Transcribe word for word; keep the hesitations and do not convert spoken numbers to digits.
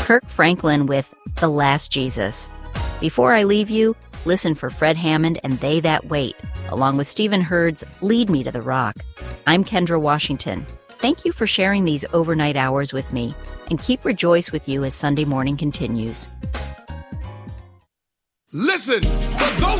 Kirk Franklin with The Last Jesus. Before I leave you, listen for Fred Hammond and They That Wait, along with Stephen Hurd's Lead Me to the Rock. I'm Kendra Washington. Thank you for sharing these overnight hours with me, and keep Rejoice with you as Sunday morning continues. Listen, for those